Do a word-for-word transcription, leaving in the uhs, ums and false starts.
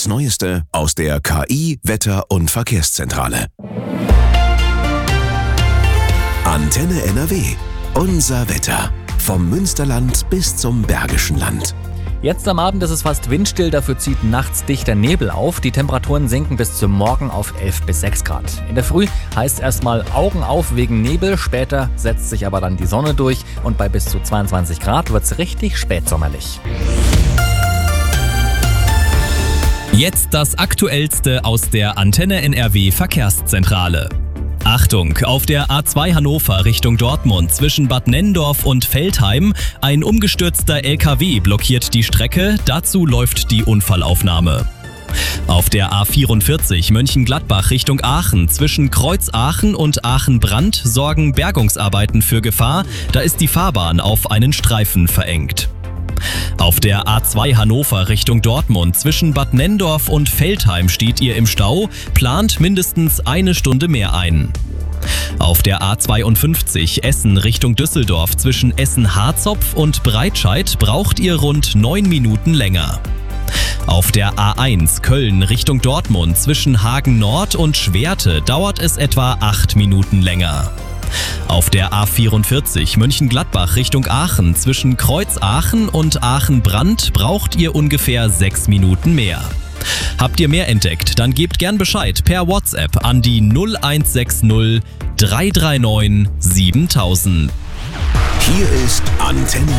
Das Neueste aus der K I-, Wetter- und Verkehrszentrale. Antenne N R W. Unser Wetter. Vom Münsterland bis zum Bergischen Land. Jetzt am Abend ist es fast windstill, dafür zieht nachts dichter Nebel auf. Die Temperaturen sinken bis zum Morgen auf elf bis sechs Grad. In der Früh heißt erstmal Augen auf wegen Nebel, später setzt sich aber dann die Sonne durch und bei bis zu zweiundzwanzig Grad wird es richtig spätsommerlich. Jetzt das Aktuellste aus der Antenne N R W Verkehrszentrale. Achtung, auf der A zwei Hannover Richtung Dortmund zwischen Bad Nenndorf und Veltheim. Ein umgestürzter L K W blockiert die Strecke, dazu läuft die Unfallaufnahme. Auf der A vierundvierzig Mönchengladbach Richtung Aachen zwischen Kreuzaachen und Aachen-Brandt sorgen Bergungsarbeiten für Gefahr, da ist die Fahrbahn auf einen Streifen verengt. Auf der A zwei Hannover Richtung Dortmund zwischen Bad Nenndorf und Veltheim steht ihr im Stau, plant mindestens eine Stunde mehr ein. Auf der A zweiundfünfzig Essen Richtung Düsseldorf zwischen Essen-Harzopf und Breitscheid braucht ihr rund neun Minuten länger. Auf der A eins Köln Richtung Dortmund zwischen Hagen Nord und Schwerte dauert es etwa acht Minuten länger. Auf der A vierundvierzig Mönchengladbach Richtung Aachen zwischen Kreuzaachen und Aachen-Brandt braucht ihr ungefähr sechs Minuten mehr. Habt ihr mehr entdeckt, dann gebt gern Bescheid per WhatsApp an die null eins sechs null drei drei neun siebentausend. Hier ist Antenne